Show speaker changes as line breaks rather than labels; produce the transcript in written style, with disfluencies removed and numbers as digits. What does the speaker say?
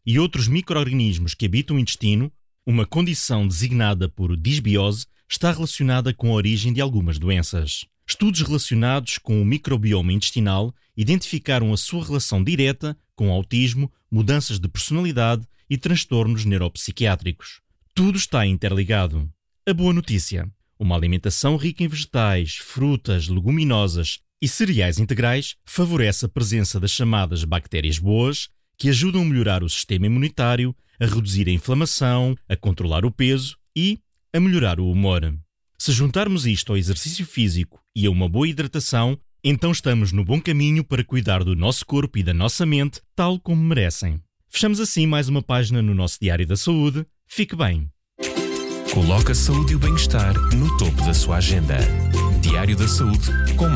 e outros micro-organismos que habitam o intestino, uma condição designada por disbiose está relacionada com a origem de algumas doenças. Estudos relacionados com o microbioma intestinal identificaram a sua relação direta com autismo, mudanças de personalidade e transtornos neuropsiquiátricos. Tudo está interligado. A boa notícia: uma alimentação rica em vegetais, frutas, leguminosas e cereais integrais favorece a presença das chamadas bactérias boas, que ajudam a melhorar o sistema imunitário, a reduzir a inflamação, a controlar o peso e a melhorar o humor. Se juntarmos isto ao exercício físico e a uma boa hidratação, então estamos no bom caminho para cuidar do nosso corpo e da nossa mente tal como merecem. Fechamos assim mais uma página no nosso Diário da Saúde. Fique bem.
Coloque a saúde e o bem-estar no topo da sua agenda. Diário da Saúde com